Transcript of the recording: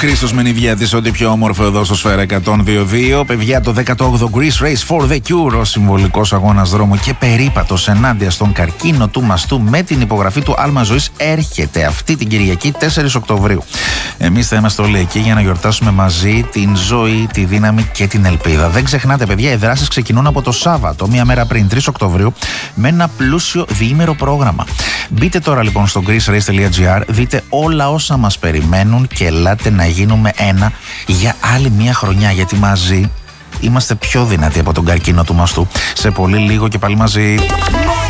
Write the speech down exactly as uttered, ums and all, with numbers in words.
Χρήστος Μενιδιάτης, ό,τι πιο όμορφο εδώ στο Σφαίρα εκατόν δύο δύο. Παιδιά, το δέκατο όγδοο Greece Race for the Cure, ο συμβολικός αγώνας δρόμου και περίπατος ενάντια στον καρκίνο του μαστού με την υπογραφή του Άλμα Ζωής έρχεται αυτή την Κυριακή τέσσερις Οκτωβρίου. Εμείς θα είμαστε όλοι εκεί για να γιορτάσουμε μαζί την ζωή, τη δύναμη και την ελπίδα. Δεν ξεχνάτε, παιδιά, οι δράσεις ξεκινούν από το Σάββατο, μία μέρα πριν, τρεις Οκτωβρίου, με ένα πλούσιο διήμερο πρόγραμμα. Μπείτε τώρα λοιπόν στο greece race τελεία gr, δείτε όλα όσα μας περιμένουν και ελάτε να γίνουμε ένα για άλλη μία χρονιά, γιατί μαζί είμαστε πιο δυνατοί από τον καρκίνο του μαστού. Σε πολύ λίγο και πάλι μαζί.